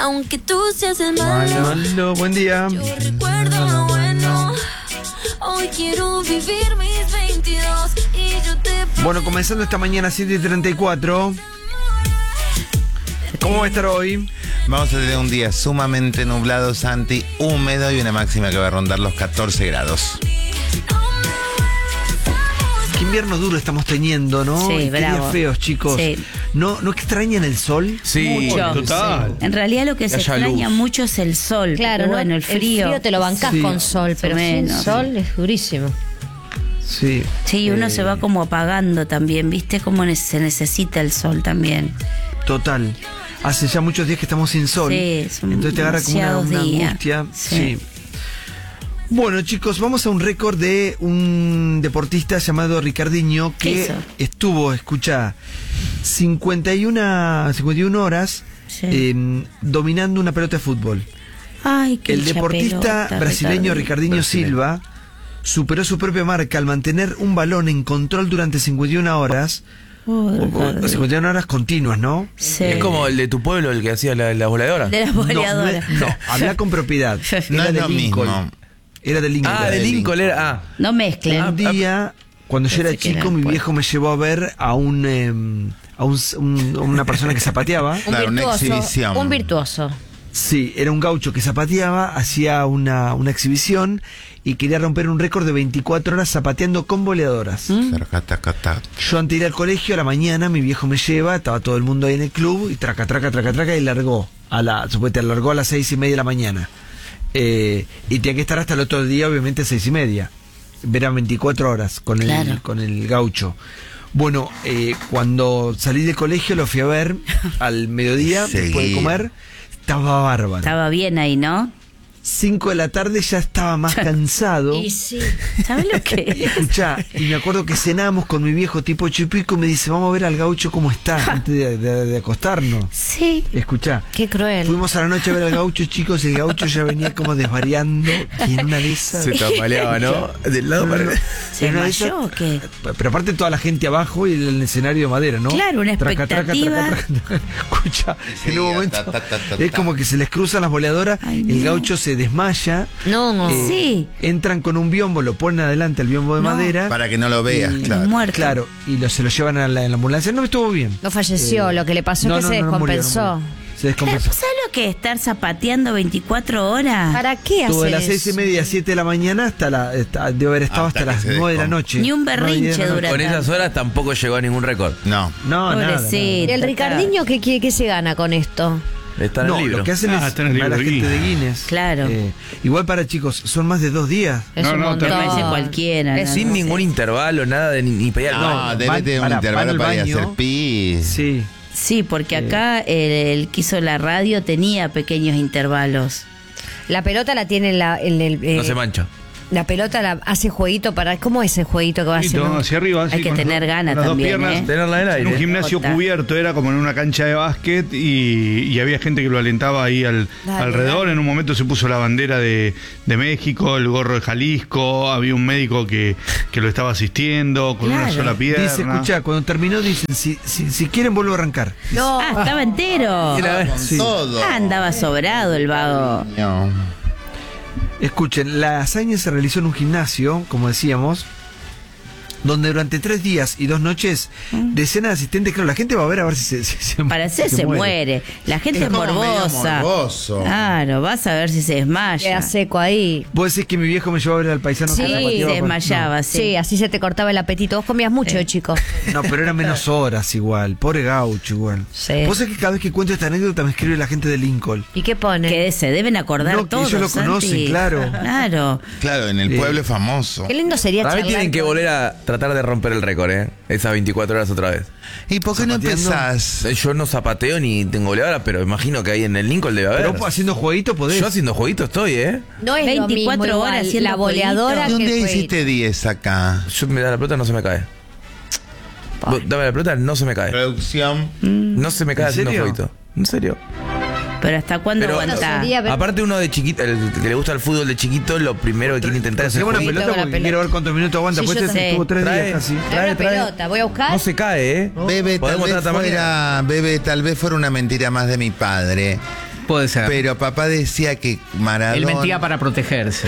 aunque tú seas el malo. Malo, buen día. Yo recuerdo lo bueno. Hoy quiero vivir mis 22 y yo te... Bueno, comenzando esta mañana 7:34. ¿Cómo va a estar hoy? Vamos a tener un día sumamente nublado, Santi, húmedo y una máxima que va a rondar los 14 grados. Qué invierno duro estamos teniendo, ¿no? Sí, y qué días bravo. feos, chicos. Sí. ¿No extrañan el sol? Sí, Mucho. total. En realidad lo que se haya extraña luz. mucho es el sol. Claro, porque, ¿no? bueno, el frío. te lo bancás Sí. con sol, pero sin menos. sol es durísimo. Sí. Sí, uno se va como apagando también, ¿viste? Como se necesita el sol también. Total. Hace ya muchos días que estamos sin sol. Sí, son entonces te agarra como una demasiados días. angustia. Sí. Sí. Bueno, chicos, vamos a un récord de un deportista llamado Ricardinho ¿Qué que hizo? estuvo, escucha, 51 horas Sí. dominando una pelota de fútbol. Ay, qué El hincha deportista pelota, brasileño Ricardinho Brasileño. Silva superó su propia marca al mantener un balón en control durante 51 horas. O 51 horas continuas, ¿no? Sí. Es como el de tu pueblo, el que hacía la voladora. De las boleadoras. No, habla con propiedad. No Era es de lo Lincoln. mismo. Era de Lincoln. Ah, de Lincoln era. Ah, No mezclen. Un día, cuando yo era Pensé que chico, era mi después. viejo me llevó a ver a una persona que zapateaba. Claro, una exhibición. Un virtuoso. Sí, era un gaucho que zapateaba, hacía una exhibición y quería romper un récord de 24 horas zapateando con boleadoras. Sarcatacata. Yo antes de ir al colegio, a la mañana, mi viejo me lleva, estaba todo el mundo ahí en el club, y traca, y largó. Supuestamente largó a las 6:30 de la mañana. Y tenía que estar hasta el otro día, obviamente, 6:30. Eran 24 horas con Claro. con el gaucho. Bueno, cuando salí del colegio lo fui a ver al mediodía, Sí. después de comer, estaba bárbaro. Estaba bien ahí, ¿no? 5 de la tarde ya estaba más cansado. Y sí. ¿Sabes lo Y que? escuchá, y me acuerdo que cenamos con mi viejo tipo 8 y pico y me dice, vamos a ver al gaucho cómo está antes de acostarnos. Sí. Escuchá, Qué cruel. fuimos a la noche a ver al gaucho, chicos, y el gaucho ya venía como desvariando y en una de esas... se tambaleaba, ¿no? Del lado para el... ¿Se en una de esas- desmayó o qué? Pero aparte toda la gente abajo y el escenario de madera, ¿no? Claro, una expectativa. Escucha, en un momento es como que se les cruzan las boleadoras, Ay, el no. gaucho se desmaya. No. Sí. Entran con un biombo, lo ponen adelante el biombo de No. madera. Para que no lo veas, Y- claro. Muerto. Claro, y se lo llevan en la ambulancia. No, estuvo bien. No falleció, lo que le pasó es que se no murió, descompensó. no murió. Se descompensó. ¿Sabes lo que es estar zapateando 24 horas? ¿Para qué Estuvo de hacer las 6:30 a 7 de la mañana debe haber estado hasta Hasta que las se 9 de la noche. Ni un 9 y 10 de berrinche la noche. dura. Con esas horas tampoco llegó a ningún récord. No. No, nada. Pobrecito. ¿Y el Ricardinho qué se gana con esto? Está en No, el libro. lo que hacen es está en el para la libro gente de Guinness. Guinness. Claro. Igual para chicos, son más de 2 días. Es No, un no, montón. Me parece cualquiera. Es ¿no? Sin No ningún sé. intervalo, nada de ni pedir. No, debe van- tener un van intervalo al para ir a baño. hacer pis. Sí. Sí, porque acá el que hizo la radio tenía pequeños intervalos. La pelota la tiene en el... No se mancha. La pelota la hace jueguito para... ¿Cómo es el jueguito que va haciendo? Hacia arriba, así, Hay que con tener ganas las dos también, piernas. ¿eh? Tenerla en el En un aire. gimnasio Jota. cubierto, era como en una cancha de básquet y había gente que lo alentaba ahí Dale, alrededor. dale. En un momento se puso la bandera de México, el gorro de Jalisco, había un médico que lo estaba asistiendo con una Claro. sola pierna. Dice, escucha, cuando terminó dicen, si quieren vuelvo a arrancar. No. Ah, estaba entero. Con Sí. todo. Ah, andaba sobrado el vago. No. Escuchen, la hazaña se realizó en un gimnasio, como decíamos, donde durante 3 días y 2 noches, decenas de asistentes, claro, la gente va a ver si se Para hacer se muere. La gente Es es como medio morbosa. morboso. Claro, vas a ver si se Queda desmaya. seco ahí. ¿Vos decís que mi viejo me llevó a ver al paisano Sí, que Se zapateaba con- desmayaba, Sí. sí. así se te cortaba el apetito. Vos comías mucho de chico. No, pero eran menos horas igual. Pobre gaucho igual. Sí. Vos sabés que cada vez que cuento esta anécdota me escribe la gente de Lincoln. ¿Y qué pone? Que se deben acordar No, que todos. ellos lo conocen, Santi. claro. Claro. Claro, en el pueblo es famoso. Qué lindo sería Para mí charlar tienen que con- volver a tratar de romper el récord, ¿eh? Esas 24 horas otra vez. ¿Y por qué no Zapateando. empezás? Yo no zapateo ni tengo goleadora, pero imagino que ahí en el Lincoln debe haber. Pero vos haciendo jueguito podés. Yo haciendo jueguito estoy, ¿eh? No es 24 lo mismo horas igual, haciendo la boleadora Y un que día el hiciste 10 acá. Yo me da la pelota, no se me cae. Vos dame la pelota, no se me cae. Producción. No se me cae ¿En haciendo serio? jueguito. ¿En serio? Pero ¿hasta cuándo Pero- aguantás? sería ver- Aparte uno de chiquito, el que le gusta el fútbol de chiquito, lo primero que quiere intentar es el Conseguimos una jueguito. pelota Una porque pelota. quiero ver cuántos minutos aguanta. Sí, Pues yo este también. estuvo 3 días Trae. casi. Trae una pelota, voy a buscar. No se cae, ¿eh? Bebe, tal Podemos vez tratar de fuera, Bebe, tal vez fuera una mentira más de mi padre. Puede ser. Pero papá decía que Maradona... Él mentía para protegerse.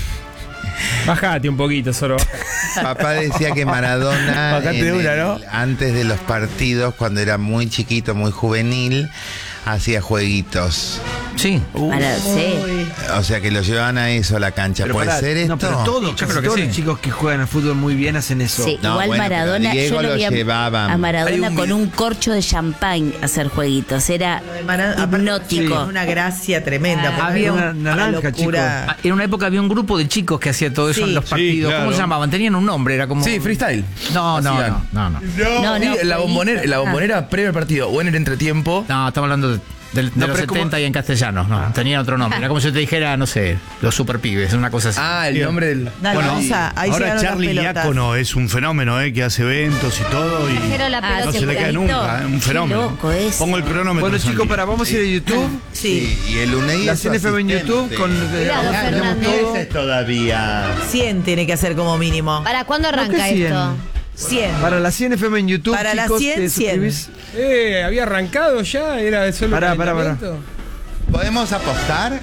Bájate un poquito, solo. Papá decía que Maradona, Bajate de una, ¿no? antes de los partidos, cuando era muy chiquito, muy juvenil, hacía jueguitos. Sí. Sí. O sea, que lo llevaban a eso, a la cancha. Pero ¿Puede pará, ser esto? No, pero todos, Yo casi creo que todos sí. los chicos que juegan al fútbol muy bien hacen eso. Sí, No, igual bueno, pero Maradona, Diego yo lo lo vi llevaban. a Maradona Hay con un corcho de champán a hacer jueguitos, era hipnótico. Es una gracia tremenda. Ah, porque había una una naranja, locura. En una época había un grupo de chicos que hacía todo eso Sí. en los partidos. Sí, ¿Cómo claro. se llamaban? Tenían un nombre, era como... Sí, freestyle. No. Hacían. No, La bombonera previo al partido o en el entretiempo. No, estamos hablando de los pero 70 y en castellano. No, tenían otro nombre. Era como si te dijera, no sé, los super pibes, una cosa así. Ah, el nombre del. Dale, Bueno, vamos ahí ahora llegaron Charlie las pelotas. Diácono es un fenómeno, que hace eventos y todo. Y Pero la no pelota se le cae jugadito. nunca, un fenómeno. Qué loco es. Pongo el cronómetro. Bueno, Santi. chicos, vamos a ir a YouTube. Sí, Y el UNEI La es su CNFM en asistente. YouTube con Cuidado, digamos, Fernando. todo. Ese todavía. 100 tiene que hacer como mínimo. ¿Para cuándo arranca ¿Qué 100? esto? 100. Para la CNFM en YouTube, Para la chicos, 100, te suscribís. Había arrancado ya, era solo. Pará. calentamiento. ¿Podemos apostar?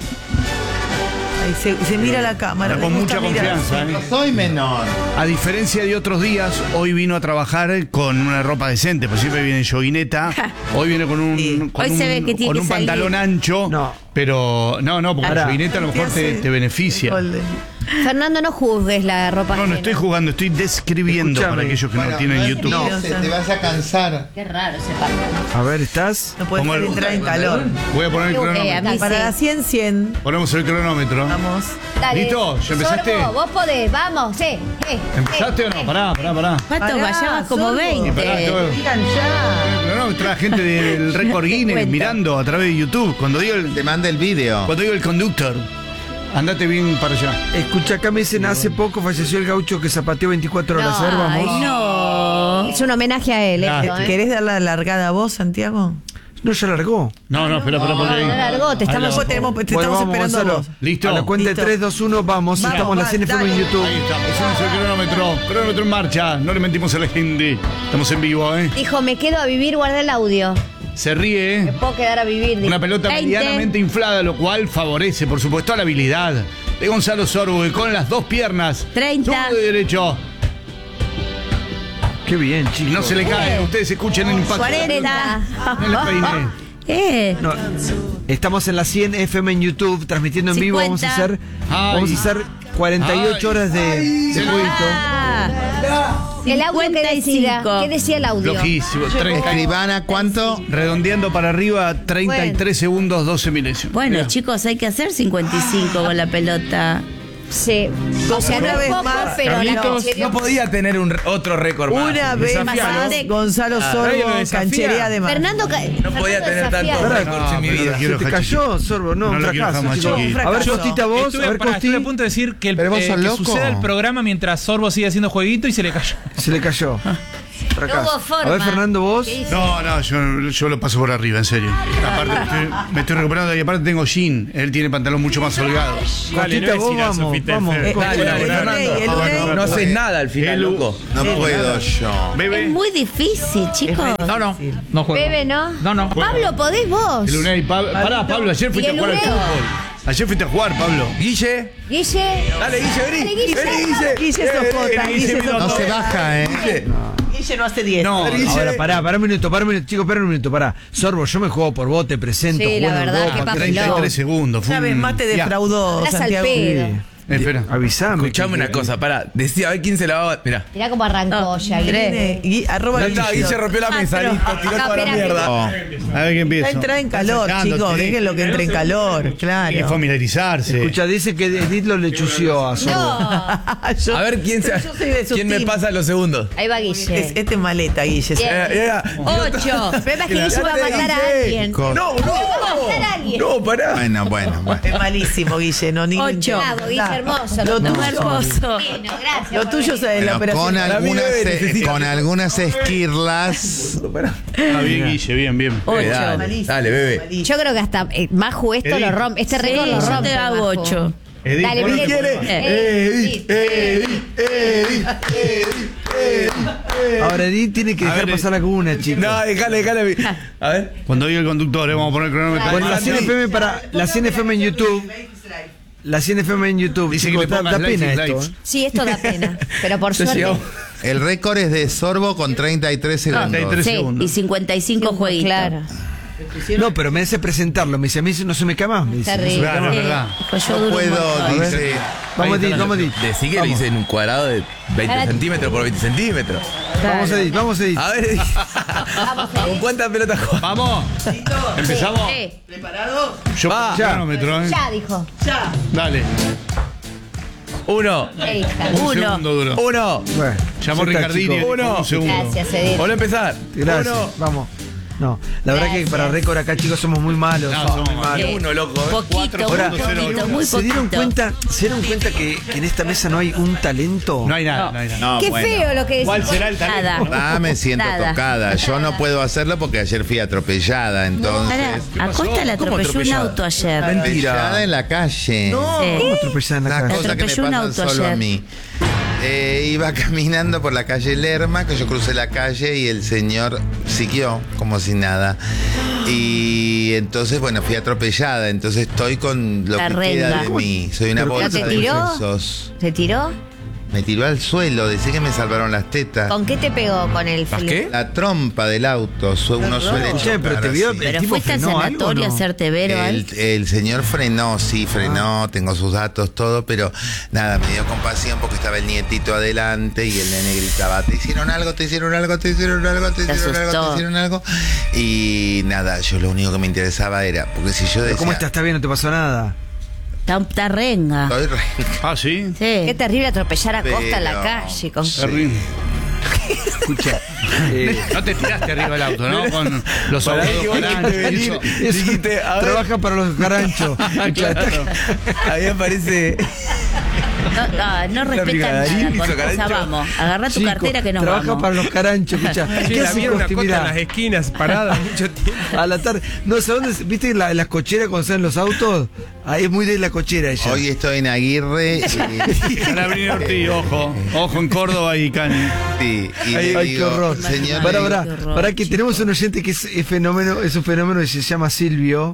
Ahí se mira la cámara. Con me mucha gusta mirar. confianza. No soy menor. A diferencia de otros días, hoy vino a trabajar con una ropa decente, pues siempre viene en joguineta. Hoy viene con un, Sí. con Hoy un, se ve que tiene con que un salir. pantalón ancho. No. Pero no, porque Pará. la joguineta a lo mejor te beneficia. Fernando, no juzgues la ropa No ajena. estoy jugando, estoy describiendo Escuchame. para aquellos que no tienen es YouTube. mío, te vas a cansar. Qué raro ese pantalón. A ver, ¿estás? No puedes Pongo el- entrar en calor. Voy a poner el a cronómetro. mí Para sí. la 100, 100. Ponemos el cronómetro. Vamos. Dale. ¿Listo? ¿Ya empezaste? Sorbo, vos podés, vamos, ¿Empezaste o no? Pará. Pato, Pará, vayabas como Sorbo. 20. Pará, Digan ya. El cronómetro, la gente del récord Guinness cuento. mirando a través de YouTube. Cuando digo Te manda el video. el conductor, andate bien para allá. Escucha, acá me dicen, hace poco falleció el gaucho que zapateó 24 horas. A ver, Ay, vamos. no. Es un homenaje a él, esto, ¿eh? ¿Querés dar la largada a vos, Santiago? No, ya largó. No, espera, porque ahí. No largó, te estamos... Te estamos Bueno, esperando a Gonzalo. vos. Listo. A la cuenta Listo. de 3, 2, 1, vamos. Vamos, Estamos en la CNFM en dale. YouTube. Ahí está, pusimos el cronómetro. Cronómetro en marcha. No le mentimos a la gente. Estamos en vivo, Dijo, me quedo a vivir, guardé el audio. Se ríe, Me puedo quedar a vivir. Una pelota 20. medianamente inflada, lo cual favorece, por supuesto, a la habilidad de Gonzalo Sorbo, que con las dos piernas. 30. Zurdo y derecho. Qué bien, Y chicos. no se le cae. Ustedes escuchen el impacto. 40. No le peiné. No, estamos en la 100 FM en YouTube, transmitiendo en vivo. 50. Vamos a hacer 48 horas de jueguito. El audio que decía. 55. ¿Qué decía el audio? Loquísimo. 30. Escribana, ¿cuánto? Redondeando para arriba, 33 segundos, 12 milésimos. Bueno, Mira. chicos, hay que hacer 55 con la pelota. Sí. O sea, no Una es vez poco, más, pero la Carlitos, canchería- No podía tener otro récord más. Una vez Desafialo. más, Gonzalo nadie Sorbo, lo desafía. cancherea de más. Fernando, No podía tener tantos Pará. récords en mi pero vida. lo quiero ¿Se te dejar cayó, Sorbo? No, No un lo quiero fracaso, dejar más chicos. chiquito. A ver, Fracaso. Costita, vos. A ver, Estuve a Costi. punto de decir que, Pero vos sos que loco. suceda el programa mientras Sorbo sigue haciendo jueguito y se le cayó. Se le cayó. Fracaso. hubo forma. A ver, Fernando, vos. ¿Qué hizo? No, yo lo paso por arriba, en serio. Aparte, me estoy recuperando y aparte tengo jean. Él tiene pantalón mucho más holgado. Costita, vos, vamos. Vamos. Dale, Fernando. el Unai. No haces nada al final, loco. No puedo yo. Es Bebe. muy difícil, chicos. No juego. Bebe, ¿no? No. Pablo, ¿podés vos? El Unai, pará, Pablo, ayer fuiste ¿Y a el jugar al Unai? fútbol. Ayer fuiste a jugar, Pablo. Guille. Guille. Dale, Guille, vení. Dale, Guille. Vení, Guille. Guille Sofota, Guille Guille No Sofota. se baja, ¿eh? Guille no hace 10. No, Ahora, pará un minuto, chicos, pará un minuto, pará. Sorbo, yo me juego por vos, te presento. Sí, la juego en verdad, Europa, qué papelón. 33 segundos. Fue Una vez un más te viaje. defraudó, Hablas al Santiago. pedo. Espera. Avisame. Escuchame una cosa, pará. Decía, a ver quién se la va a. Mirá. Mirá cómo arrancó ya. Viene, arroba Ya está, Guille. Guille rompió la mesa, listo, tiró toda la mierda. Oh. A ver qué empieza. Ya entra en calor, chicos. Déjenlo que entre en calor. Hay que Claro. familiarizarse. Escucha, dice que Edith lo le chució a Sorbo. No. A ver quién se. Yo soy de su ¿Quién me team. pasa los segundos? Ahí va Guille. Este es maleta, Guille. Bien. 8. El problema es que Guille va a matar a alguien. Co- No, Va a matar a alguien. no, pará. Bueno. Es malísimo, Guille. No, ni lo 8. intentes. Bravo, Guille, hermoso. Lo No, tuyo- hermoso. Bueno, gracias. Lo tuyo es la Pero operación. con algunas, necesita. con algunas esquirlas. Ah, bien, Guille, bien. Dale, Malísimo, dale, bebe. malísimo. Yo creo que hasta Maju esto Edith. lo rompe. Este Sí, récord lo yo rompe. te hago Maju. 8. Edith, Dale, ¿vos Miguel. quieres? Edith. Edith. Ahora Edith tiene que dejar pasar la cuna, chicos. No, déjale. A ver. Cuando diga el conductor, vamos a poner el cronómetro. Bueno, la 100 FM la 100 FM en YouTube. La 100 FM en YouTube. Dice Chicos, que le pongas da likes pena y esto. likes. Sí, esto da pena. Pero por suerte. El récord es de Sorbo con 33 segundos. 33 Sí, segundos. y 55 jueguitos. Claro. No, pero me hace presentarlo. Me dice, a mí no se me cae más. Me dice, Terrible. Claro, es verdad. Pues yo No duro un puedo, montón. dice. Vamos, Edith, vamos, Edith. Decí que le hice en un cuadrado de 20 centímetros por 20 centímetros. Vamos, Edith, vamos, Edith. A ver, ¿con cuántas pelotas juegas? Vamos. Empezamos. ¿Preparado? Yo Va. pongo el cronómetro, ¿eh? Ya dijo. Dale. 1. Un segundo duro. 1. Bueno, Llamó ya está, Ricardini. chicos. Un segundo. Gracias, Edith. Volví a empezar. Gracias. 1. Vamos. No, la verdad que para récord acá, chicos, somos muy malos. No, somos muy somos malos. Sí. 1, loco. Poquito, Ahora, muy poquito, muy ¿Se dieron poquito. cuenta que en esta mesa no hay un talento? No hay nada, no hay nada. No, Qué bueno. feo lo que decís. ¿Cuál será el talento? Nada. Me siento Nada. tocada. Yo no puedo hacerlo porque ayer fui atropellada, entonces. Pará, a Costa le ¿Cómo atropelló un atropellada? auto ayer. Atropellada en la calle. No, Sí. ¿cómo atropellada en la Las calle? cosas que me atropelló un pasan auto solo a ayer. mí. Iba caminando por la calle Lerma, que yo crucé la calle y el señor siguió como si nada. Y entonces, bueno, fui atropellada. Entonces estoy con lo La que renga. queda de mí. Soy una ¿Pero bolsa te de tiró? huesos. ¿Se tiró? Me tiró al suelo, decía que me salvaron las tetas. ¿Con qué te pegó? ¿Con el ¿Las qué? La trompa del auto, uno suele Che, pero chocar te vio. así. Pero tipo fuiste al frenó algo, sanatorio a ¿no? hacerte ver o algo. El señor frenó, sí, frenó, tengo sus datos, todo, pero nada, me dio compasión porque estaba el nietito adelante y el nene gritaba, te hicieron algo, te hicieron algo, te hicieron algo, te hicieron algo, asustó. te hicieron algo. Y nada, yo lo único que me interesaba era, porque si yo ¿Pero decía, ¿Cómo estás? ¿Está bien? ¿No te pasó nada? Está renga. estoy re- Ah, sí. Sí. Qué terrible atropellar a Costa en la Pero- calle. Con... Terrible. Escucha. No te tiraste arriba del auto, ¿no? Con los Para ojos ahí que vos grandes, quisiste venir. eso. Dijiste, a ver. Trabaja para los caranchos. Claro. Ahí aparece. No respetan brigadarín nada. hizo Por cosa, carancho. vamos. Agarra tu Chico, cartera que nos trabaja vamos. para los caranchos, escucha. Sí, ¿Qué la haces vieron con a Costa en actividad? las esquinas parada mucho tiempo. A la tarde. No, ¿sabes dónde? ¿Viste las cocheras cuando salen los autos? Ahí es muy de la cochera ella. Hoy estoy en Aguirre Para venir Ortiz, ojo. Ojo en Córdoba y Cani. y Ay, le ay, qué digo, horror. señor, Pará, le digo, pará, Qué horror, pará, que tenemos un oyente que es fenómeno, es un fenómeno que se llama Silvio,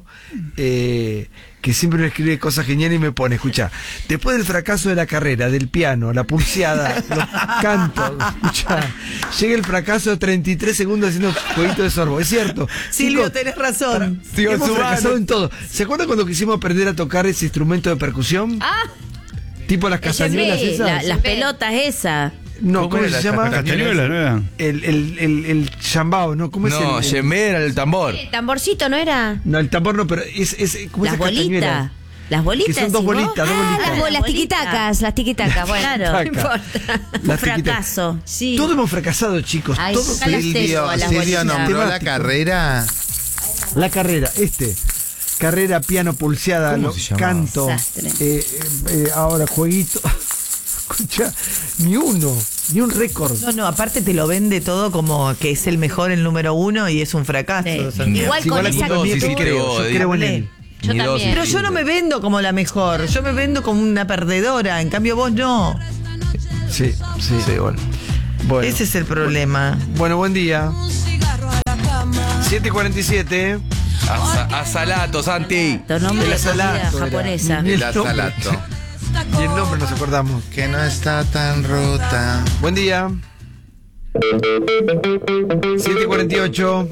que siempre me escribe cosas geniales y me pone, escucha, después del fracaso de la carrera, del piano, la pulseada, los cantos, escucha, llega el fracaso de 33 segundos haciendo jueguito de sorbo. Es cierto. Silvio, Chicos, tenés razón. hemos fracasado en todo. ¿Se acuerdan cuando quisimos aprender a tocar ese instrumento de percusión? Tipo las castañuelas Sí, esas. las pelotas esas. No, ¿cómo era se la llama? Castañuela, ¿no era? El chambao, ¿no? ¿Cómo es No, el Yemer era el tambor. ¿El tamborcito no era? No, el tambor no, pero es ¿cómo Las es esa castañuela? bolitas. Las bolitas. Que son dos ¿decís vos? bolitas, dos bolitas. Las bolita. tiquitacas, las tiquitacas. Bueno, Claro. no Taca. importa. Un Las tiquitas. fracaso. Sí. Todos hemos fracasado, chicos. Ay, todos. ya las tengo, Silvio, las Silvio bolitas. nombró la Temático. carrera. La carrera, carrera, piano, pulseada, ¿Cómo se llamaba? canto, Desastre. ahora jueguito. Escucha, ni un récord. No, aparte te lo vende todo como que es el mejor, el número uno y es un fracaso. Sí. O sea, Igual Sí, con igual esa aquí también sí, creo, vos, yo creo en él. Yo Ni dos, también. Pero yo no me vendo como la mejor, yo me vendo como una perdedora, en cambio vos no. Sí, bueno. Ese es el problema. Bueno, buen día. 7:47. Asalato, Santi. Tu nombre El de comida asalato era. japonesa. Ni el El nombre. asalato. Y el nombre nos acordamos. Que no está tan rota. Buen día. 7:48.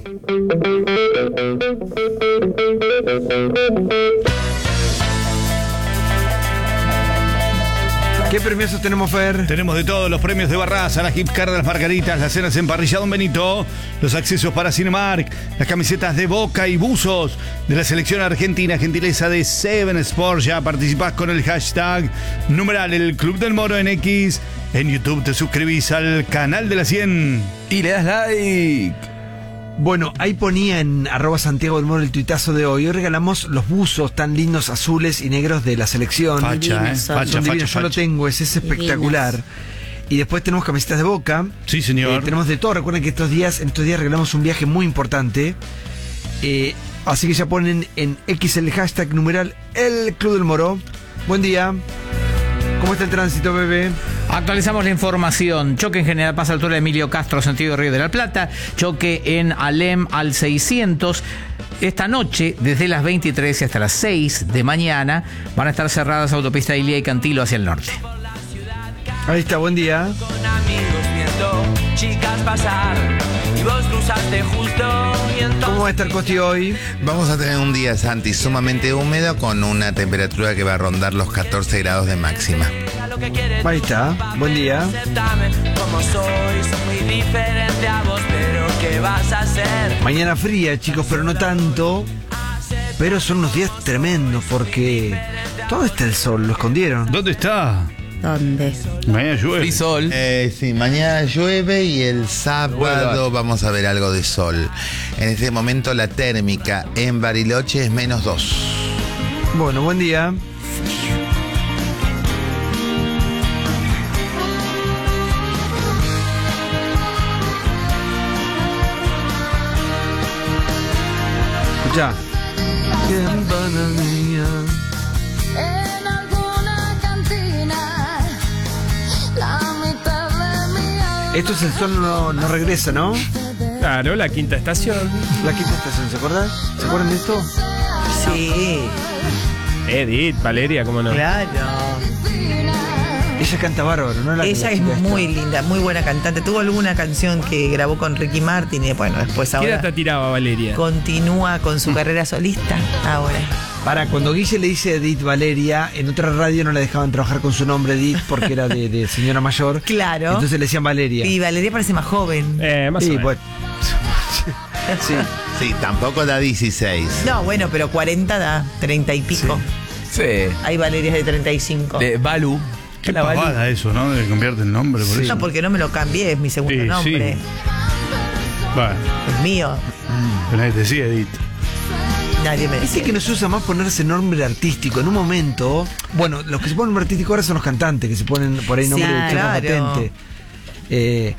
¿Qué premios tenemos, Fer? Tenemos de todos los premios de Barraza, la Hip Car de las Margaritas, las cenas en Parrilla Don Benito, los accesos para Cinemark, las camisetas de Boca y buzos de la selección argentina, gentileza de Seven Sports. Ya participás con el hashtag numeral el Club del Moro en X. En YouTube te suscribís al canal de la 100. Y le das like. Bueno, ahí ponía en @Santiago del Moro el tuitazo de hoy. Hoy regalamos los buzos tan lindos azules y negros de la selección. Facha, Divinos son. Facha, Son facha, divinos, yo lo facha. tengo, es espectacular. Y después tenemos camisetas de Boca. Sí, señor. Tenemos de todo. Recuerden que en estos días regalamos un viaje muy importante. Así que ya ponen en X el hashtag numeral el Club del Moro. Buen día. ¿Cómo está el tránsito, bebé? Actualizamos la información. Choque en General Paz, altura de Emilio Castro, sentido Río de la Plata. Choque en Alem al 600. Esta noche, desde las 23 y hasta las 6 de mañana, van a estar cerradas autopista Ilía y Cantilo hacia el norte. Ahí está, buen día. Con amigos viendo chicas pasar y vos cruzaste justo y entonces... ¿Cómo va a estar Costi hoy? Vamos a tener un día, Santi, sumamente húmedo con una temperatura que va a rondar los 14 grados de máxima. Ahí está, buen día. Aceptame como soy muy diferente a vos, pero ¿qué vas a hacer? Mañana fría, chicos, pero no tanto. Pero son unos días tremendos porque... ¿Dónde está el sol? ¿Lo escondieron? ¿Dónde está? ¿Dónde? Mañana llueve. Free sol. Sí, mañana llueve y el sábado vamos a ver algo de sol. En este momento la térmica en Bariloche es -2. Bueno, buen día. Escucha. En alguna cantina, la mitad de mi alma. Esto es El Sol no regresa, ¿no? Claro, la quinta estación. La quinta estación, ¿se acuerdan? ¿Se acuerdan de esto? Sí, Edith, Valeria, ¿cómo no? claro. Ella canta bárbaro, ¿no? Ella es muy linda, muy buena cantante. Tuvo alguna canción que grabó con Ricky Martin y bueno, después ¿Quién ahora hasta tiraba, Valeria? continúa con su carrera solista. Ahora. Para, cuando Guille le dice Edith Valeria, en otra radio no la dejaban trabajar con su nombre Edith porque era de señora mayor. Claro. Entonces le decían Valeria. Y Valeria parece más joven. Más o Sí, menos. bueno. Sí. Sí, tampoco da 16. No, bueno, pero 40 da, 30 y pico. Sí. Hay Valerias de 35. De Balu. Qué La Balu. pavada eso, ¿no? De cambiarte el nombre por eso. No, porque no me lo cambié, es mi segundo Sí, nombre. sí. Bueno, Es mío. pero nadie te decía, Edith. Nadie me Dice dice. que no se usa más ponerse nombre artístico. En un momento, bueno, los que se ponen nombre artístico ahora son los cantantes, que se ponen por ahí nombre Sí, de chapa claro. patente.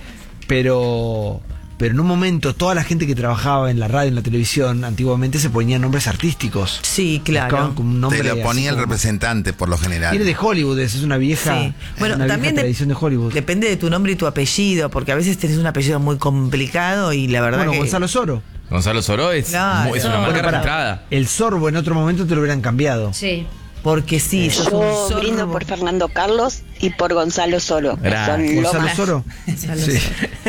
Pero en un momento toda la gente que trabajaba en la radio, en la televisión, antiguamente se ponían nombres artísticos. Sí, claro. Buscaban como un nombre Te lo así ponía el como- representante por lo general. Viene de Hollywood, es una vieja, Sí. Bueno, una vieja también tradición de Hollywood. depende de tu nombre y tu apellido, porque a veces tenés un apellido muy complicado y la verdad Bueno, que... Gonzalo Soro. Gonzalo Soro es, Claro. es una Bueno, marca pará. registrada. El Sorbo en otro momento te lo hubieran cambiado. Sí. Porque sí, sos un Yo sorbo. brindo por Fernando Carlos y por Gonzalo Solo. Gracias. Son lo Gonzalo más. Soro. Sí.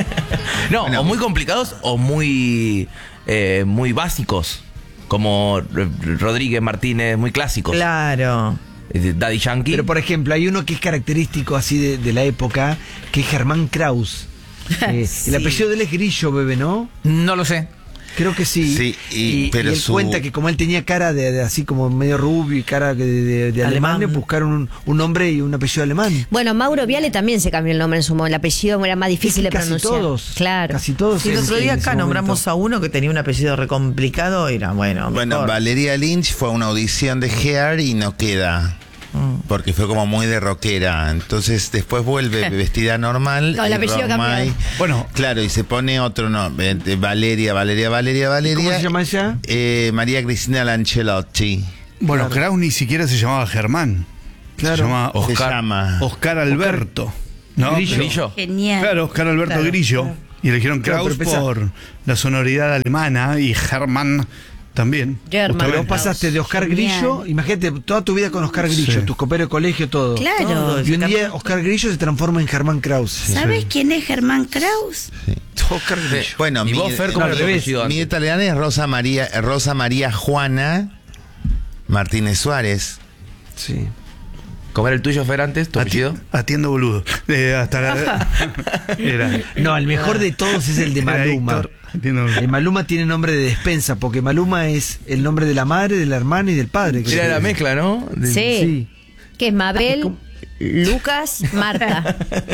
No, Bueno. o muy complicados o muy, muy básicos. Como Rodríguez Martínez, muy clásicos. Claro. Daddy Yankee. Pero por ejemplo, hay uno que es característico así de la época, que es Germán Kraus. Sí. El apellido de él es Grillo, bebé, ¿no? No lo sé. Creo que sí. Sí, pero y él su- cuenta que como él tenía cara de así como medio rubio y cara de alemán, Alemán. le buscaron un nombre y un apellido alemán. Bueno, Mauro Viale también se cambió el nombre en su momento. El apellido era más difícil de Casi pronunciar. todos. Claro. Casi todos. Sí, el otro día en ese acá nombramos momento. a uno que tenía un apellido recomplicado, era bueno. Bueno, mejor. Valeria Lynch fue a una audición de Hair y no queda. Porque fue como muy de rockera. Entonces después vuelve vestida normal. No, el y apellido Romay- cambió. Bueno. Claro, y se pone otro nombre. Valeria. ¿Cómo se llama ella? María Cristina Lancelotti. Bueno, Kraus ni siquiera se llamaba Germán. Claro. Se llama Se Oscar, llama. Oscar Alberto. ¿no? Grillo. Genial. Claro, Oscar Alberto Claro, Grillo. claro. Y eligieron Claro, Kraus pero pesa- por la sonoridad alemana y Germán también. Germán. Pero vos Justamente. pasaste de Oscar Genial. Grillo, imagínate, toda tu vida con Oscar Grillo, Sí. tus coperos de colegio, todo. Claro. Todo. Y un día Oscar Grillo se transforma en Germán Kraus. ¿Sabes quién es Germán Kraus? Oscar Grillo. Bueno, ¿Y vos, Fer, cómo no, era tu al revés. apellido mi antes? italiana es Rosa María Juana Martínez Suárez. Sí. ¿Cómo era el tuyo, Fer, antes? ¿Tu apellido? Atiendo boludo. Hasta la... era, No, el mejor de todos es el de era Maluma. Héctor. Atiendo boludo. El Maluma tiene nombre de despensa, porque Maluma es el nombre de la madre, de la hermana y del padre. creo Era que la es. mezcla, ¿no? Sí. Sí. Que es Mabel, Lucas, Marta.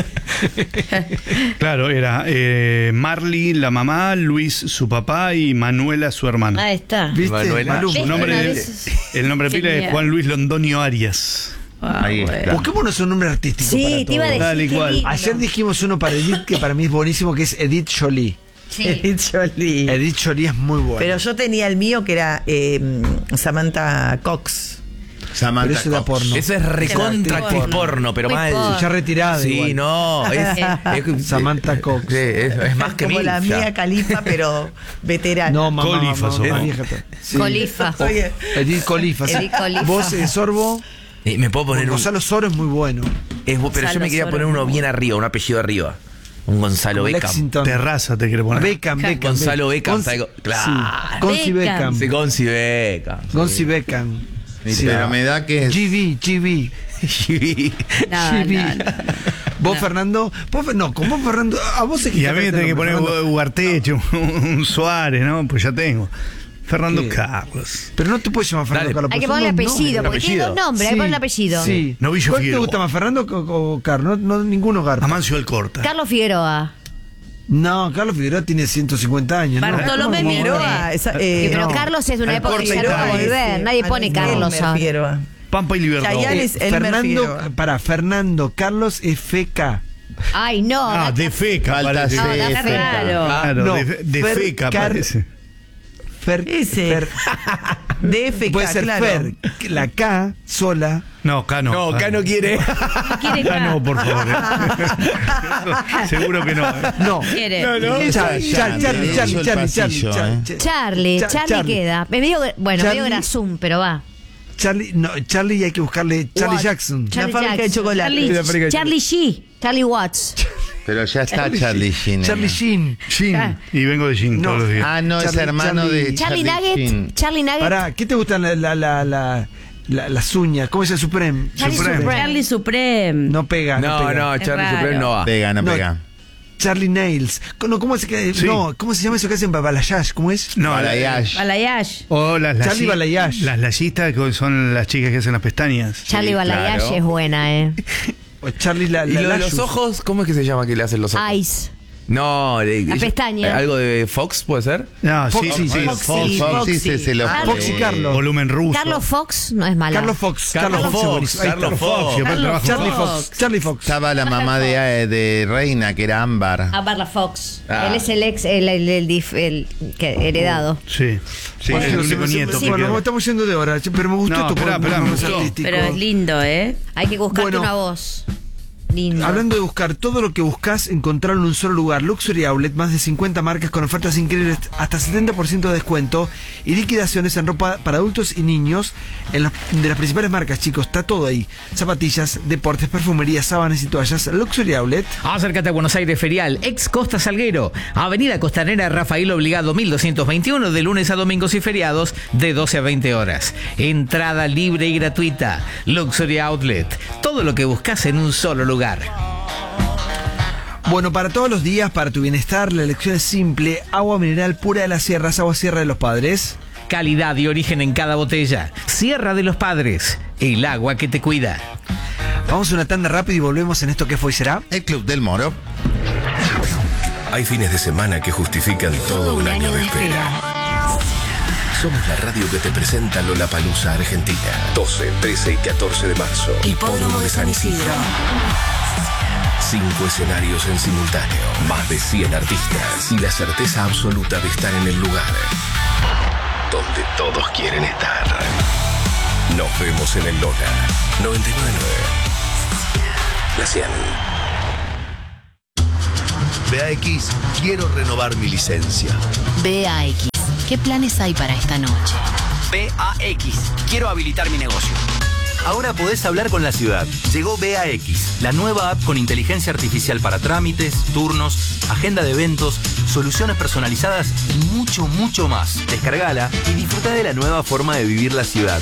Claro, era Marley, la mamá, Luis, su papá y Manuela, su hermana. Ahí está. ¿Viste? Manuela. Maluma. Su nombre Una de- vez- el nombre pila es Genial. Juan Luis Londonio Arias. Ahí está. Busquémonos un nombre artístico. Sí, para te iba a todos. decir. Dale, qué igual. lindo. Ayer dijimos uno para Edith que para mí es buenísimo, que es Edith Jolie. Sí. Edith Jolie. Edith Jolie es muy bueno. Pero yo tenía el mío que era Samantha Cox. Samantha Pero eso da Cox. porno. Eso es recontra Porno. actriz porno, pero Muy mal. porno. Ya retirada. Sí, igual. no. Es Samantha Cox. Sí, es más que Como la Milf ya. mía Califa, pero veterana. No, mamá. Colifa, mamá, sos. mamá, vieja. Sí. Colifa. Oye, Edith Colifa. sí. Edith Colifa. Vos, Sorbo. Me puedo poner un. Gonzalo Soro es muy bueno. Pero yo Gonzalo me quería Soro. poner uno bien arriba, un apellido arriba. Un Gonzalo Como Beckham. Lexington. Terraza te quiere poner. Beckham. Gonzalo Beckham. Gonzi- Claro. Sí. Gonzi Beckham. Sí, Gonzi Beckham. Gonzi Beckham. Sí. Pero me da que es. GB. No, GB. no, no. Vos, Fernando. Con vos, Fernando. A vos es que Y a mí me tenés que poner Fernando. Ugarteche, un Suárez, ¿no? Pues ya tengo. Fernando ¿Qué? Carlos. Pero no te puedes llamar Fernando Dale. Carlos. Hay que porque ponerle son dos apellido, nombres. porque tiene dos nombres, hay que ponerle apellido. Sí. Novillo ¿Cuál te Figueroa. gusta más, Fernando o Carlos? No, ninguno Garpa. Amancio Alcorta. Carlos Figueroa. No, Carlos Figueroa tiene 150 años. ¿no? Bartolomé ¿Cómo? Mitre. Pero no. Carlos es de una época que ya no va a Alcorta y volver. Nadie pone Carlos ahora. Figueroa. Pampa y Libertad. Chayanne es Elmer Figueroa. Fernando Carlos es FK. Ay, no. Ah, de feca Falta parece. No, C, da F. raro. Claro, No, de Fer- feca Car- parece. Ese. DFK, Puede ser claro. Fer, la K sola. No, acá no. No, acá no quiere. ¿Quiere Acá acá? no, por favor. Seguro que no. No. ¿Quiere? Charlie. Charlie queda. Es medio, bueno, Charlie- medio grasum, pero va. Charlie hay que buscarle Charlie Watts. Jackson. La fábrica de chocolate. Charlie G. Charlie Watts. Pero ya está Charlie Sheen. Charlie Sheen. Gin. Y vengo de Gin No. todos los días. Ah, no, es Charlie- hermano de Charlie Nugget. Sheen. Charlie Nugget. Pará, ¿qué te gustan las uñas? ¿Cómo es el Supreme? Charlie Supreme. Supreme. Charlie Supreme. No pega. No, pega. no, Charlie raro. Supreme no va. Pega, no No. pega. Charlie Nails. No, ¿cómo se Sí. no, ¿cómo se llama eso que hacen balayage? ¿Cómo es? No, Balayage. Balayage. o las Charlie Balayage. Las layistas que son las chicas que hacen las pestañas. Charlie Sí, Balayage claro. es buena, O Charlie la ¿Y lo de los Layus. ojos? ¿Cómo es que se llama que le hacen los ojos? Ice. No, La pestaña. ¿Algo de Fox puede ser? No, sí, Foxy, sí. Foxy. Foxy se lo Foxy Carlos. Volumen ruso. Carlos Fox no es mala. Carlos Fox. Carlos es Fox. buenísimo. Ahí está. Carlos Fox. Y aparte Carlos trabajo- Charlie Fox. Fox. Charlie Fox. Estaba la mamá de Reina, que era Ámbar. Barla Fox. Ah. Él es el ex, el que heredado. Sí. Sí, Bueno, el se único me- nieto. se me- que bueno, queda. estamos yendo de hora, pero me gustó No, tu esperá, programa me más gustó. artístico. Pero es lindo, ¿eh? Hay que buscarte Bueno. una voz. Lindo. Hablando de buscar todo lo que buscas, encontrarlo en un solo lugar. Luxury Outlet, más de 50 marcas con ofertas increíbles, hasta 70% de descuento y liquidaciones en ropa para adultos y niños de las principales marcas, chicos. Está todo ahí. Zapatillas, deportes, perfumería, sábanas y toallas. Luxury Outlet. Acércate a Buenos Aires Ferial, ex Costa Salguero, Avenida Costanera Rafael Obligado 1221, de lunes a domingos y feriados de 12 a 20 horas. Entrada libre y gratuita. Luxury Outlet, todo lo que buscas en un solo lugar. Bueno, para todos los días, para tu bienestar, la elección es simple. Agua mineral pura de las sierras, agua Sierra de los Padres. Calidad y origen en cada botella. Sierra de los Padres, el agua que te cuida. Vamos a una tanda rápida y volvemos en esto que fue y será. El Club del Moro. Hay fines de semana que justifican todo un año de espera. Somos la radio que te presenta Lollapalooza Argentina. 12, 13 y 14 de marzo. Hipódromo de San Isidro. 5 escenarios en simultáneo, más de 100 artistas y la certeza absoluta de estar en el lugar donde todos quieren estar. Nos vemos en el Lola 99.9. La 100. BAX, quiero renovar mi licencia. BAX, ¿qué planes hay para esta noche? BAX, quiero habilitar mi negocio. Ahora podés hablar con la ciudad. Llegó BAX, la nueva app con inteligencia artificial para trámites, turnos, agenda de eventos, soluciones personalizadas y mucho, mucho más. Descargala y disfruta de la nueva forma de vivir la ciudad.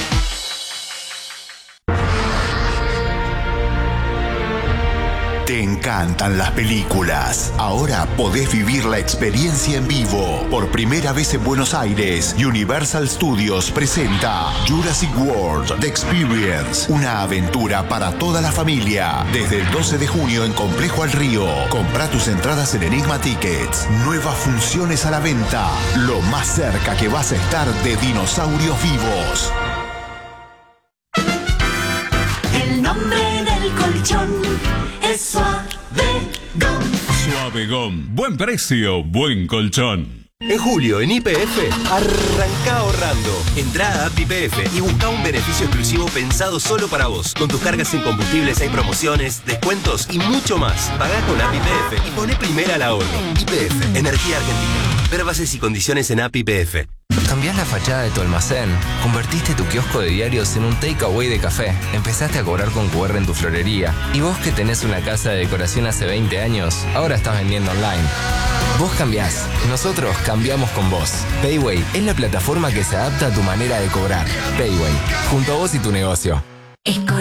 Te encantan las películas. Ahora podés vivir la experiencia en vivo. Por primera vez en Buenos Aires, Universal Studios presenta Jurassic World The Experience. Una aventura para toda la familia. Desde el 12 de junio en Complejo al Río. Comprá tus entradas en Enigma Tickets. Nuevas funciones a la venta. Lo más cerca que vas a estar de dinosaurios vivos. El nombre del colchón es Suavegón. Suavegón. Buen precio, buen colchón. En julio, en YPF, arranca ahorrando. Entrá a App YPF y busca un beneficio exclusivo pensado solo para vos. Con tus cargas en combustibles hay promociones, descuentos y mucho más. Pagá con App YPF y poné primera al ahorro. YPF, Energía Argentina. Ver bases y condiciones en App YPF. Cambiás la fachada de tu almacén, convertiste tu kiosco de diarios en un takeaway de café, empezaste a cobrar con QR en tu florería. Y vos que tenés una casa de decoración hace 20 años, ahora estás vendiendo online. Vos cambiás, nosotros cambiamos con vos. Payway es la plataforma que se adapta a tu manera de cobrar. Payway, junto a vos y tu negocio.